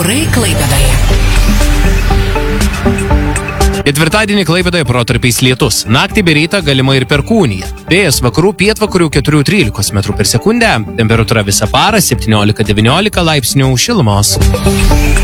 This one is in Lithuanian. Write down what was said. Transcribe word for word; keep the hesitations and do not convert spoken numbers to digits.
Orai Klaipėdoje. Ketvirtadienį Klaipėdoje protarpiais lietus. Naktį bei rytą galima ir perkūnija. Vėjas vakarų pietvakarių keturių trylikos metrų per sekundę. Temperatūra visą parą septyniolika devyniolika laipsnių šilumos.